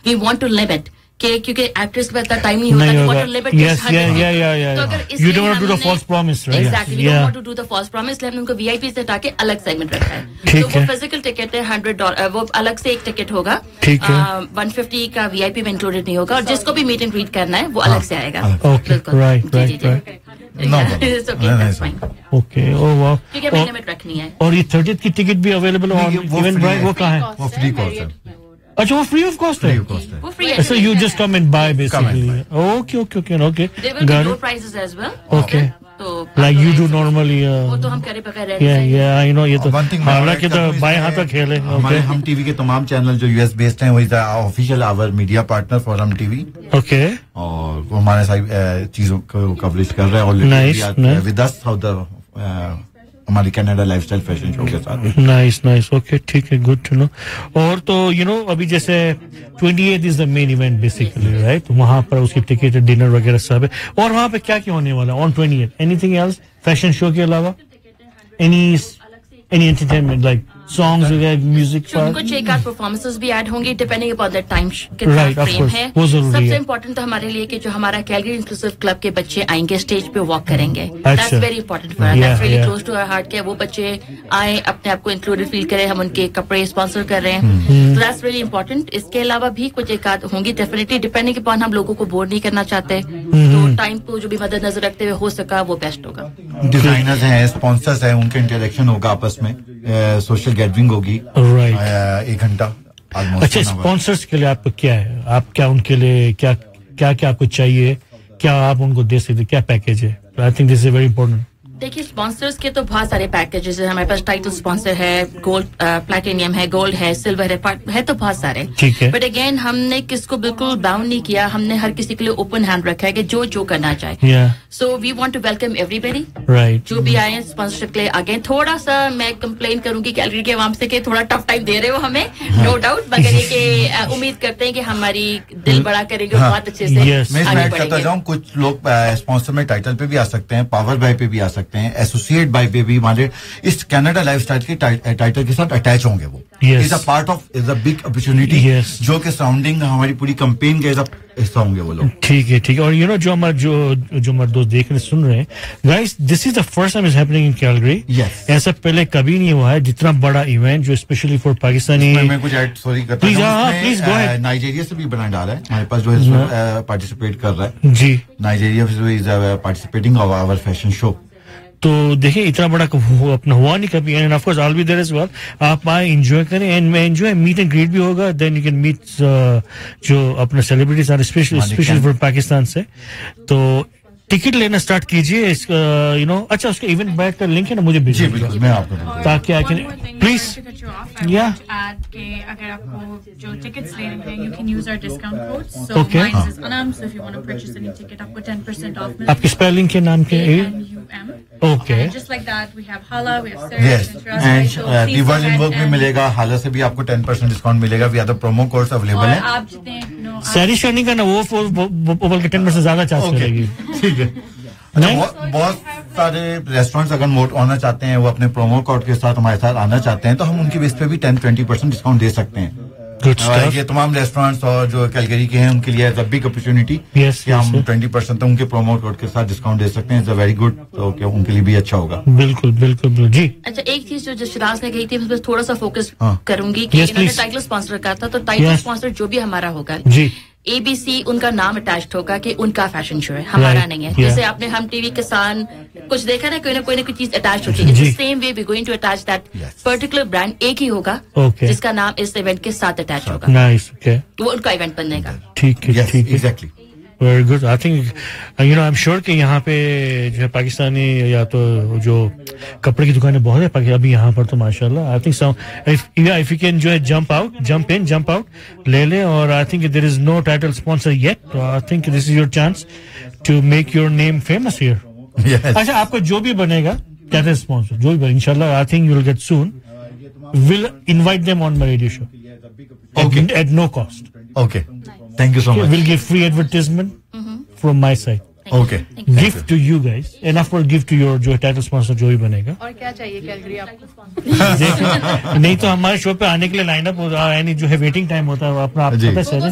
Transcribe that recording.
we want to limit क्योंकि actress पे इतना टाइम नहीं होता कि want to limit तो अगर you don't want to do the false promise, right? Exactly, we don't want to do the false promise. हमने उनको VIP से हटा के अलग सेगमेंट रखा है. तो वो फिजिकल टिकट है $100, वो अलग से एक टिकट होगा. 150 का VIP में इंक्लूडेड नहीं होगा और जिसको भी मीट एंड ग्रीट करना है वो अलग से आएगा. Okay, right. No, it's okay, that's fine. Okay, oh wow. क्योंकि हमें लिमिट रखनी है. और ये 30th की टिकट भी अवेलेबल ऑन Eventbrite, वो कहाँ है? वो फ्री कॉस्ट है. अच्छा वो फ्री ऑफ कॉस्ट है. वो फ्री है. So you just come and buy basically. Okay. There will be low prices as well. Okay. तो like you do normally. वो तो हम करे बगैर रहते हैं. Yeah, I know ये तो. हालांकि तो बाएं हाथ का खेल है. हमारे हम टीवी के तमाम चैनल जो US बेस्ड हैं वही official our media partner for हम टीवी. Okay. और वो हमारे सारी चीजों को कवरेज कर रहे हैं already. With us how the हमारी कनाडा लाइफस्टाइल फैशन शो के साथ. नाइस ओके ठीक है गुड टू नो. और तो अभी जैसे 28th is the main event basically right. वहां पर उसकी टिकट डिनर वगैरह सब है. और वहां पे क्या होने वाला on 28th? Anything else fashion show के अलावा? एनी एंटरटेनमेंट लाइक songs वगैरह म्यूजिक पर कुछ एक आध परफॉर्मेंसेस भी ऐड होंगे डिपेंडिंग अपॉन द टाइम कितना फ्रेम है. सबसे इम्पोर्टेंट तो हमारे लिए कि जो हमारा कैलगरी इंक्लूसिव क्लब के बच्चे आएंगे स्टेज पे वॉक करेंगे. That's very important for us. That's really close to our heart के वो बच्चे आए अपने आप को इंक्लूडेड फील करें. हम उनके कपड़े स्पॉन्सर कर रहे हैं. तो दैट्स वेरी इंपॉर्टेंट. इसके अलावा भी कुछ एक आध होंगी डेफिनेटली डिपेंडिंग अपॉन हम लोगों को बोर नहीं करना चाहते तो टाइम को जो भी मद्देनजर रखते हुए हो सका वो बेस्ट होगा. डिजाइनर्स हैं स्पॉन्सर्स हैं उनके इंटरेक्शन होगा आपस में. सोशल गैदरिंग होगी. राइट. 1 घंटा. अच्छा स्पॉन्सर्स के लिए आपको क्या है? आप क्या उनके लिए क्या आपको चाहिए? क्या आप उनको दे सकते? क्या पैकेज है? I think this is very important. देखिए स्पॉन्सर्स के तो बहुत सारे पैकेजेस हैं. हमारे पास टाइटल स्पॉन्सर है, गोल्ड प्लैटिनियम है, गोल्ड है, सिल्वर है तो बहुत सारे. ठीक है. बट अगेन हमने किसको बिल्कुल बाउंड नहीं किया. हमने हर किसी के लिए ओपन हैंड रखा है कि जो करना चाहे. So we want to welcome everybody. Right. जो भी आए स्पॉन्सरशिप के लिए. अगेन थोड़ा सा मैं कंप्लेन करूंगी कैलगरी के आवाम से कि थोड़ा टफ टाइम दे रहे हो हमें नो डाउट. मगर ये कि उम्मीद करते हैं कि हमारी दिल बड़ा करेंगे बहुत अच्छे से आगे बढ़ेंगे. कुछ लोग स्पॉन्सर में टाइटल पे भी आ सकते हैं, पावर बाय पे भी आ सकते हैं, एसोसिएट बाय पे भी हमारे इस कनाडा लाइफस्टाइल के टाइटल के साथ अटैच होंगे. वो is a part of is a big opportunity जो कि सराउंडिंग हमारी पूरी कैंपेन के हिस्सा होंगे वो लोग. ठीक है. और जो हमारे दोस्त देख रहे सुन रहे हैं guys this is the first time is happening in Calgary. ऐसा पहले कभी नहीं हुआ है. जितना बड़ा इवेंट जो स्पेशली फॉर पाकिस्तानी. मैं कुछ ऐड सॉरी करता हूं. Please go ahead. नाइजीरिया से भी बना डाला है हमारे पास जो पार्टिसिपेट कर रहा है. जी नाइजीरिया से is participating of our fashion show. तो देखिए इतना बड़ा अपना हुआ नहीं कभी. End of course I will be there as well. आप आए एंजॉय करें एंड मैं एंजॉय मीट एंड ग्रीट भी होगा. देन यू कैन मीट जो अपने celebrities are specially from Pakistan से. तो टिकट लेना स्टार्ट कीजिए. अच्छा उसका इवेंट बैट का लिंक है ना मुझे भेजिए मैं आपको ताकि आई कैन प्लीज या अगर आपको जो टिकट्स लेने हैं you can use our discount code. So Okay. mine is Anam, so if you want to purchase any ticket आपको 10% off मिलेगा. आपकी स्पेलिंग के नाम के ANUM. Okay. And just like that we have Hala, we have Sarah, Yes, and Diwan in work में मिलेगा. हाला से भी आपको 10% डिस्काउंट मिलेगा. We are the promo codes available है. आप जितने सैरी शानी का ना वो बल्कि 10% ज्यादा चार्ज करेगी. ठीक है. बहुत सारे रेस्टोरेंट्स अगर मोट आना चाहते हैं वो अपने प्रोमो कोड के साथ हमारे साथ आना चाहते हैं तो हम उनकी बेस पे भी 10-20% डिस्काउंट दे सकते हैं. ये तमाम रेस्टोरेंट्स और जो कैलगरी के हैं उनके लिए इज अ बिग अपॉर्चुनिटी कि हम 20% तो उनके प्रोमो कोड के साथ डिस्काउंट दे सकते हैं. It's a very good. तो उनके लिए भी अच्छा होगा. बिल्कुल जी. अच्छा एक चीज जो शिराज ने कही थी उस पर थोड़ा सा फोकस करूंगी कि इन्होंने टाइटल स्पॉन्सर कहा था. तो टाइटल स्पॉन्सर जो भी हमारा होगा जी ABC उनका नाम अटैच्ड होगा कि उनका फैशन शो है हमारा नहीं है. जैसे आपने हम टीवी किसान कुछ देखा ना कोई कोई चीज अटैच होती है. Same way we going to attach that particular brand एक ही होगा जिसका नाम इस इवेंट के साथ अटैच होगा. नाइस. ओके वो उनका इवेंट बनेगा. ठीक है exactly. Very good. I think I am sure कि यहाँ पे जो है पाकिस्तानी या तो जो कपड़े की दुकानें बहुत है अभी यहाँ पर तो माशाल्लाह. I think if you can जो है जंप आउट ले लें. और I think there is no title sponsor yet. I think this is your chance to make your name famous here. अच्छा आपको जो भी बनेगा टाइटल स्पॉन्सर जो भी इंशाल्लाह I think you will get soon. Will invite them on my radio show at no cost. Okay. Thank you so much. We'll give free advertisement from my side. Okay. Gift to you guys. And of course gift to your जो title sponsor जो भी बनेगा. और क्या चाहिए Calgary आपको? नहीं तो हमारे शो पे आने के लिए लाइन अप होता है. जो है वेटिंग टाइम होता है अपना आप पता है.